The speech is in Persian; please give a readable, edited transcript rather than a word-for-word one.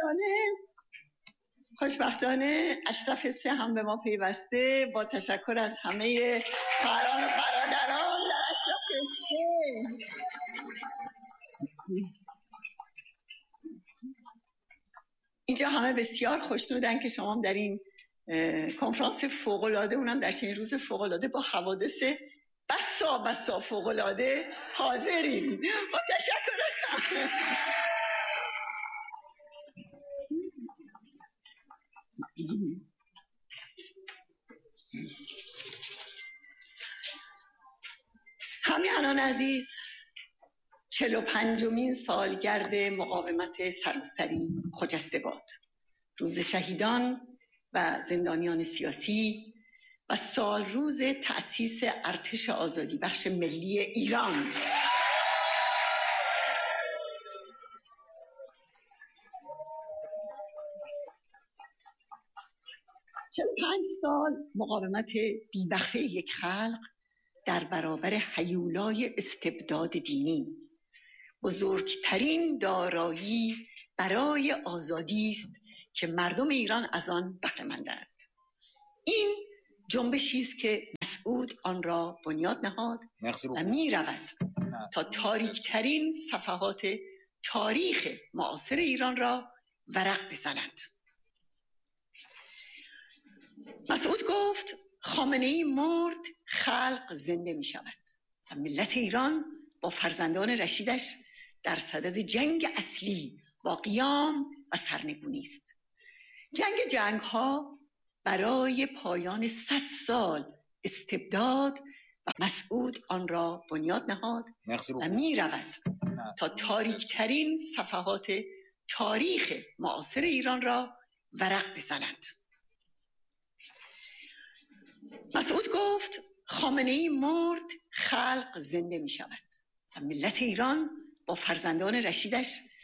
خوشبختانه اشرف سه هم به ما پیوسته. با تشکر از همه خواهران و برادران در اشرف سه. اینجا همه بسیار خوشنودن که شما در این کنفرانس فوق‌العاده، اونم در چنین روز فوق‌العاده با حوادث بسا فوق‌العاده حاضرین. با تشکر از همه. همیهنان عزیز، 45مین سالگرد مقاومت سراسری خجسته باد. روز شهیدان و زندانیان سیاسی و سال روز تأسیس ارتش آزادی بخش ملی ایران. چند 5 سال مقاومت بی‌وقفه یک خلق در برابر هیولای استبداد دینی بزرگترین دارایی برای آزادی است که مردم ایران از آن بهره مندند. این جنبشی است که مسعود آن را بنیاد نهاد و می رود تا تاریکترین صفحات تاریخ معاصر ایران را ورق بزنند. مسعود گفت خامنه‌ای مرد، خلق زنده می شود و ملت ایران با فرزندان رشیدش در صدد جنگ اصلی با قیام و سرنگونی است. جنگ ها برای پایان 100 سال استبداد و مسعود آن را بنیاد نهاد و می رود تا تاریکترین صفحات تاریخ معاصر ایران را ورق بزنند. مسعود گفت خامنه‌ای مرد، خلق زنده می شود و ملت ایران با فرزندان رشیدش